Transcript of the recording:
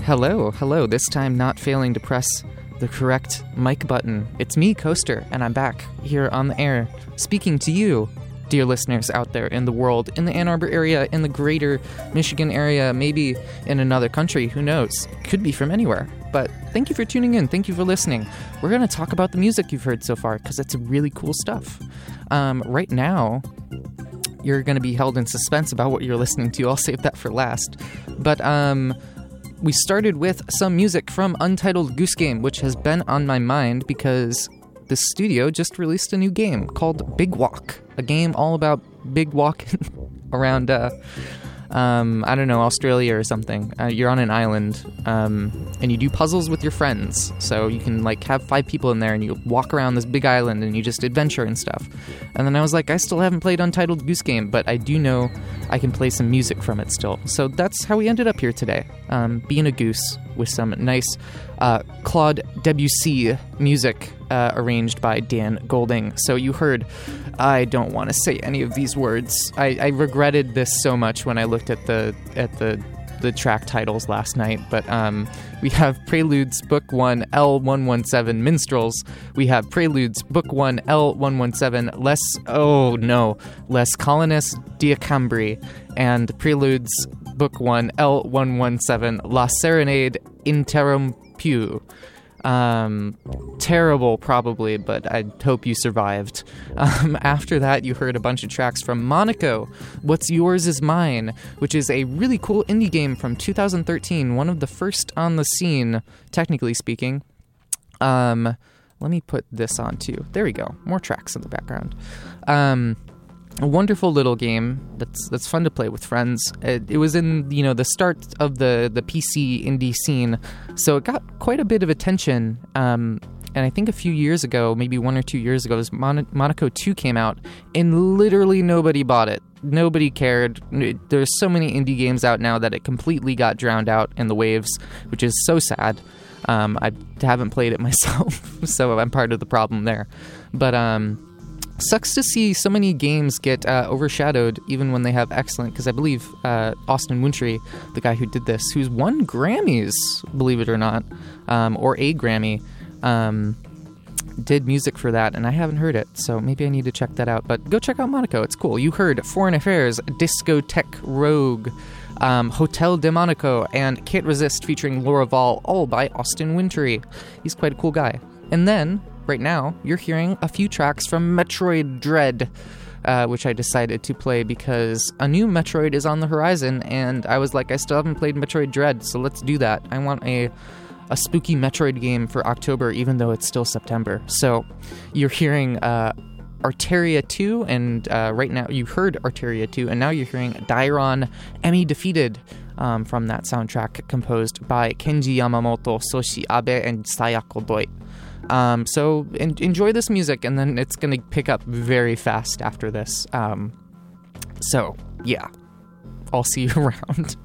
Hello, this time not failing to press the correct mic button. It's me, Coaster, and I'm back here on the air, speaking to you, dear listeners out there in the world, in the Ann Arbor area, in the greater Michigan area, maybe in another country, who knows? Could be from anywhere. But thank you for tuning in, thank you for listening. We're going to talk about the music you've heard so far, because it's really cool stuff. Right now, you're going to be held in suspense about what you're listening to. I'll save that for last. But, we started with some music from Untitled Goose Game, which has been on my mind because the studio just released a new game called Big Walk, a game all about big walking around, I don't know, Australia or something. You're on an island, and you do puzzles with your friends. So you can, have 5 people in there, and you walk around this big island, and you just adventure and stuff. And then I was like, I still haven't played Untitled Goose Game, but I do know I can play some music from it still. So that's how we ended up here today, being a goose with some nice Claude Debussy music arranged by Dan Golding. So you heard, I don't want to say any of these words. I regretted this so much when I looked at the track titles last night, but we have Preludes Book 1 L117 Minstrels. We have Preludes Book 1 L117 Les Colonists Diacambri, and Preludes Book 1 L117 La Serenade Interrompue. Terrible, probably, but I hope you survived. After that, you heard a bunch of tracks from Monaco, What's Yours Is Mine, which is a really cool indie game from 2013, one of the first on the scene, technically speaking. Let me put this on, too. There we go. More tracks in the background. A wonderful little game that's fun to play with friends. It was in, the start of the PC indie scene, so it got quite a bit of attention. And I think a few years ago, maybe 1 or 2 years ago, Monaco 2 came out, and literally nobody bought it. Nobody cared. There's so many indie games out now that it completely got drowned out in the waves, which is so sad. I haven't played it myself, so I'm part of the problem there. But, sucks to see so many games get overshadowed even when they have excellent, because I believe Austin Wintory, the guy who did this, who's won Grammys, believe it or not, or a Grammy, did music for that, and I haven't heard it, so maybe I need to check that out. But go check out Monaco, it's cool. You heard Foreign Affairs, Discotheque Rogue, Hotel de Monaco, and Can't Resist featuring Laura Val, all by Austin Wintory. He's quite a cool guy. And then, right now, you're hearing a few tracks from Metroid Dread, which I decided to play because a new Metroid is on the horizon, and I was like, I still haven't played Metroid Dread, so let's do that. I want a spooky Metroid game for October, even though it's still September. So you're hearing Arteria 2, and right now you heard Arteria 2, and now you're hearing Dairon Emmy Defeated from that soundtrack composed by Kenji Yamamoto, Soshi Abe, and Sayako Doi. So enjoy this music, and then it's going to pick up very fast after this. So, yeah. I'll see you around.